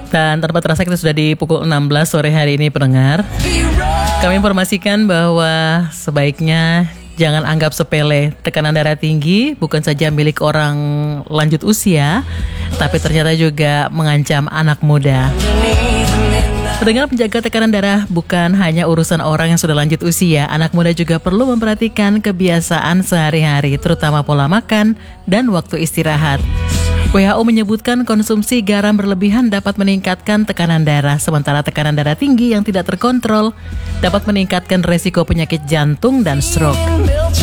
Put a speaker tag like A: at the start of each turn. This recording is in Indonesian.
A: Dan tanpa terasa kita sudah di pukul 16 sore hari ini pendengar. Kami informasikan bahwa sebaiknya jangan anggap sepele. Tekanan darah tinggi bukan saja milik orang lanjut usia, tapi ternyata juga mengancam anak muda. Pendengar, menjaga tekanan darah bukan hanya urusan orang yang sudah lanjut usia. Anak muda juga perlu memperhatikan kebiasaan sehari-hari, terutama pola makan dan waktu istirahat. WHO menyebutkan konsumsi garam berlebihan dapat meningkatkan tekanan darah, sementara tekanan darah tinggi yang tidak terkontrol dapat meningkatkan resiko penyakit jantung dan stroke.